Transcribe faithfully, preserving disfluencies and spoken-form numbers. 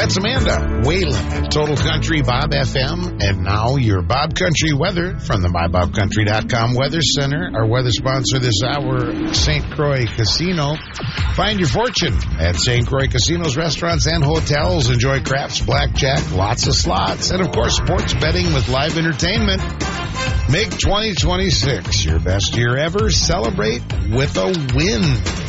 That's Amanda Whalen, Total Country Bob F M. And now your Bob Country weather from the my bob country dot com Weather Center. Our weather sponsor this hour, Saint Croix Casino. Find your fortune at Saint Croix Casinos, restaurants, and hotels. Enjoy craps, blackjack, lots of slots, and, of course, sports betting with live entertainment. Make twenty twenty-six your best year ever. Celebrate with a win.